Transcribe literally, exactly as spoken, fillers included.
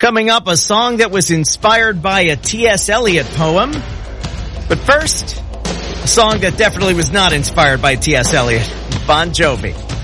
Coming up, a song that was inspired by a T S Eliot poem. But first, a song that definitely was not inspired by T S Eliot, Bon Jovi.